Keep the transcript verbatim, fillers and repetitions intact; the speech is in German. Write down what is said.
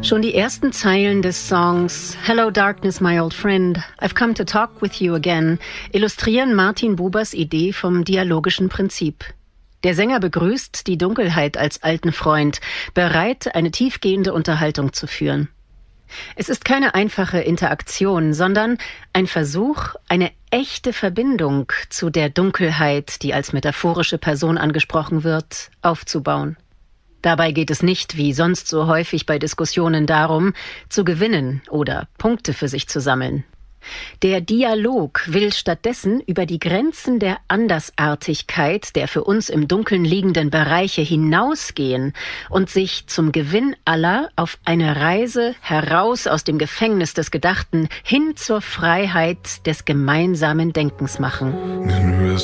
Schon die ersten Zeilen des Songs Hello Darkness, my old friend, I've come to talk with you again illustrieren Martin Bubers Idee vom dialogischen Prinzip. Der Sänger begrüßt die Dunkelheit als alten Freund, bereit, eine tiefgehende Unterhaltung zu führen. Es ist keine einfache Interaktion, sondern ein Versuch, eine echte Verbindung zu der Dunkelheit, die als metaphorische Person angesprochen wird, aufzubauen. Dabei geht es nicht, wie sonst so häufig bei Diskussionen, darum, zu gewinnen oder Punkte für sich zu sammeln. Der Dialog will stattdessen über die Grenzen der Andersartigkeit der für uns im Dunkeln liegenden Bereiche hinausgehen und sich zum Gewinn aller auf eine Reise heraus aus dem Gefängnis des Gedachten hin zur Freiheit des gemeinsamen Denkens machen.